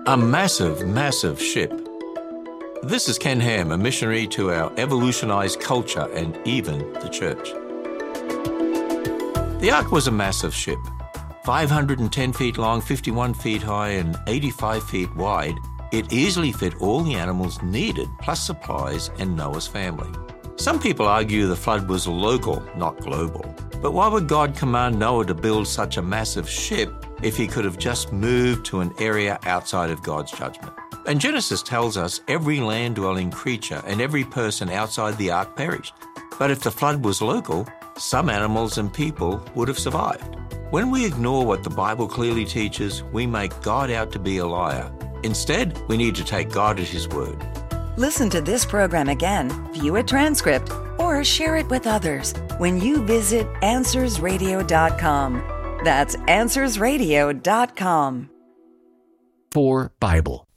A massive, massive ship. This is Ken Ham, a missionary to our evolutionized culture and even the church. The Ark was a massive ship, 510 feet long, 51 feet high, and 85 feet wide. It easily fit all the animals needed, plus supplies and Noah's family. Some people argue the flood was local, not global. But why would God command Noah to build such a massive ship if he could have just moved to an area outside of God's judgment? And Genesis tells us every land-dwelling creature and every person outside the ark perished. But if the flood was local, some animals and people would have survived. When we ignore what the Bible clearly teaches, we make God out to be a liar. Instead, we need to take God at His word. Listen to this program again, view a transcript, or share it with others when you visit AnswersRadio.com. That's AnswersRadio.com. For Bible.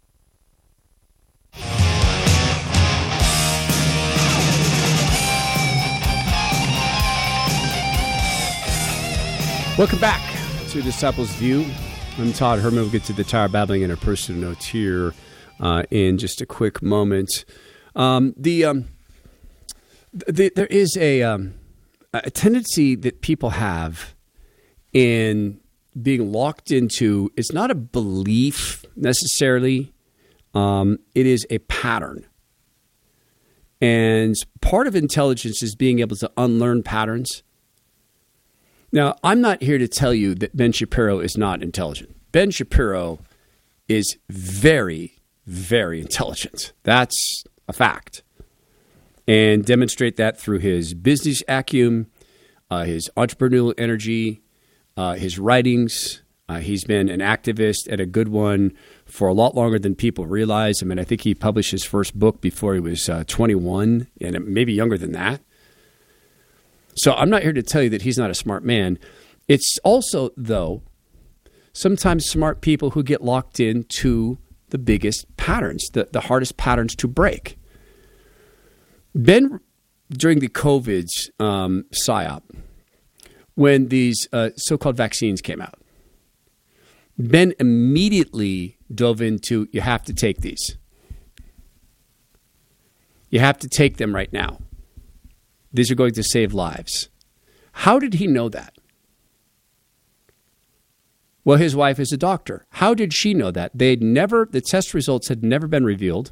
Welcome back to Disciples View. I'm Todd Herman. We'll get to the Tower Babbling and our personal notes here in just a quick moment. There is a tendency that people have in being locked into, it's not a belief necessarily, it is a pattern. And part of intelligence is being able to unlearn patterns. Now, I'm not here to tell you that Ben Shapiro is not intelligent. Ben Shapiro is very, very intelligent. That's a fact. And demonstrate that through his business acumen, his entrepreneurial energy, his writings. He's been an activist and a good one for a lot longer than people realize. I mean, I think he published his first book before he was 21, and maybe younger than that. So I'm not here to tell you that he's not a smart man. It's also, though, sometimes smart people who get locked into the biggest patterns, the hardest patterns to break. Ben, during the COVID's PSYOP, when these so-called vaccines came out, Ben immediately dove into, you have to take these. You have to take them right now. These are going to save lives. How did he know that? Well, his wife is a doctor. How did she know that? The test results had never been revealed.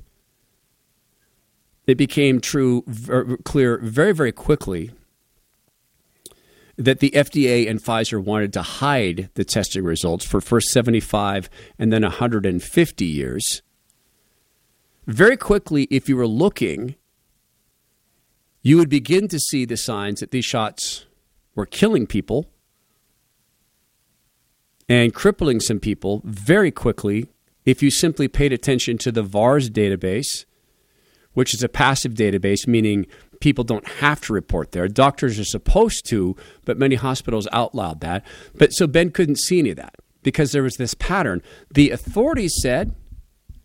It became clear very, very quickly that the FDA and Pfizer wanted to hide the testing results for first 75 and then 150 years. Very quickly, if you were looking, you would begin to see the signs that these shots were killing people and crippling some people very quickly if you simply paid attention to the VAERS database, which is a passive database, meaning people don't have to report there. Doctors are supposed to, but many hospitals outlawed that. So Ben couldn't see any of that because there was this pattern. The authorities said